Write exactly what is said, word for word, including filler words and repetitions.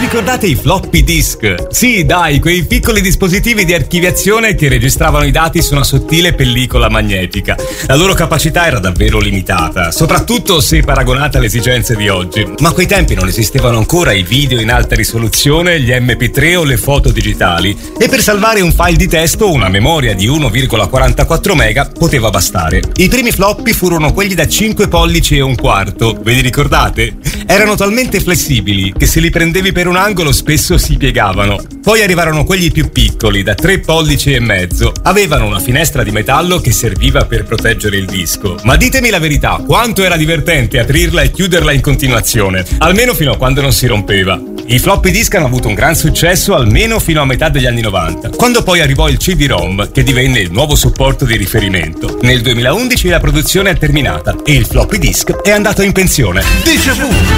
ricordate i floppy disk? Sì, dai, quei piccoli dispositivi di archiviazione che registravano i dati su una sottile pellicola magnetica. La loro capacità era davvero limitata, soprattutto se paragonata alle esigenze di oggi. Ma a quei tempi non esistevano ancora i video in alta risoluzione, gli emme pi tre o le foto digitali, e per salvare un file di testo una memoria di uno virgola quarantaquattro mega poteva bastare. I primi floppy furono quelli da cinque pollici e un quarto, ve li ricordate? Erano talmente flessibili che se li prendevi per un angolo spesso si piegavano. Poi arrivarono quelli più piccoli, da tre pollici e mezzo. Avevano una finestra di metallo che serviva per proteggere il disco. Ma ditemi la verità, quanto era divertente aprirla e chiuderla in continuazione, almeno fino a quando non si rompeva. I floppy disk hanno avuto un gran successo almeno fino a metà degli anni novanta, quando poi arrivò il ci di rom, che divenne il nuovo supporto di riferimento. Nel duemilaundici la produzione è terminata e il floppy disk è andato in pensione. Déjà vu!